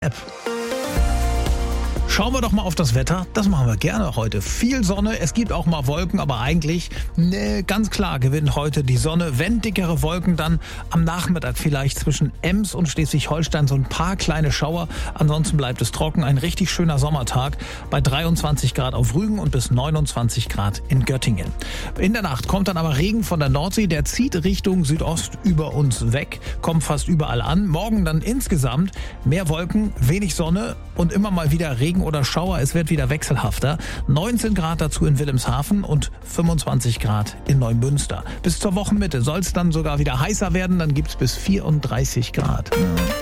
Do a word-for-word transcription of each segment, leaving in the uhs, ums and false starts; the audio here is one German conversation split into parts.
App. Schauen wir doch mal auf das Wetter. Das machen wir gerne heute. Viel Sonne, es gibt auch mal Wolken, aber eigentlich, ne, ganz klar gewinnt heute die Sonne. Wenn dickere Wolken, dann am Nachmittag vielleicht zwischen Ems und Schleswig-Holstein so ein paar kleine Schauer. Ansonsten bleibt es trocken. Ein richtig schöner Sommertag bei dreiundzwanzig Grad auf Rügen und bis neunundzwanzig Grad in Göttingen. In der Nacht kommt dann aber Regen von der Nordsee. Der zieht Richtung Südost über uns weg, kommt fast überall an. Morgen dann insgesamt mehr Wolken, wenig Sonne und immer mal wieder Regen oder Schauer. Es wird wieder wechselhafter. neunzehn Grad dazu in Wilhelmshaven und fünfundzwanzig Grad in Neumünster. Bis zur Wochenmitte soll es dann sogar wieder heißer werden. Dann gibt es bis vierunddreißig Grad.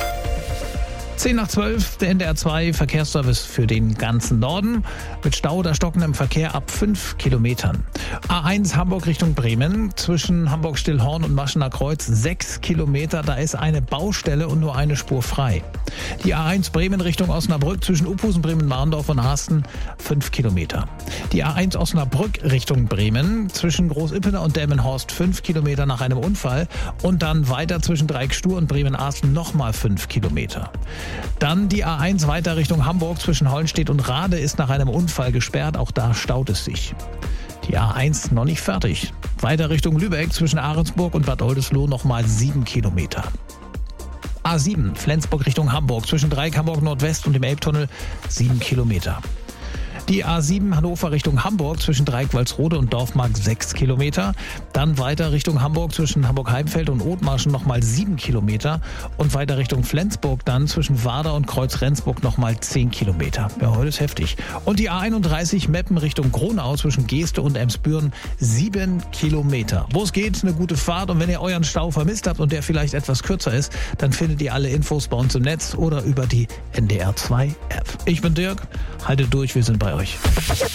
zehn nach zwölf, der N D R zwei Verkehrsservice für den ganzen Norden. Mit Stau oder stockendem Verkehr ab fünf Kilometern. A eins Hamburg Richtung Bremen. Zwischen Hamburg-Stillhorn und Maschener Kreuz sechs Kilometer. Da ist eine Baustelle und nur eine Spur frei. Die A eins Bremen Richtung Osnabrück zwischen Uphusen, Bremen-Marndorf und Hasten fünf Kilometer. Die A eins Osnabrück Richtung Bremen zwischen Groß-Ippener und Delmenhorst fünf Kilometer nach einem Unfall. Und dann weiter zwischen Dreiecksstuhr und Bremen-Asten nochmal fünf Kilometer. Dann die A eins weiter Richtung Hamburg zwischen Hollenstedt und Rade ist nach einem Unfall gesperrt. Auch da staut es sich. Die A eins noch nicht fertig. Weiter Richtung Lübeck zwischen Ahrensburg und Bad Oldesloe nochmal sieben Kilometer. A sieben Flensburg Richtung Hamburg zwischen Dreieck Hamburg Nordwest und dem Elbtunnel sieben Kilometer. Die A sieben Hannover Richtung Hamburg zwischen Dreieck-Walsrode und Dorfmark sechs Kilometer. Dann weiter Richtung Hamburg zwischen Hamburg-Heimfeld und Othmarschen nochmal sieben Kilometer. Und weiter Richtung Flensburg dann zwischen Warder und Kreuz-Rendsburg nochmal zehn Kilometer. Ja, heute ist heftig. Und die A einunddreißig Meppen Richtung Gronau zwischen Geeste und Emsbüren sieben Kilometer. Wo es geht, eine gute Fahrt. Und wenn ihr euren Stau vermisst habt und der vielleicht etwas kürzer ist, dann findet ihr alle Infos bei uns im Netz oder über die N D R zwei App. Ich bin Dirk, haltet durch, wir sind bei euch.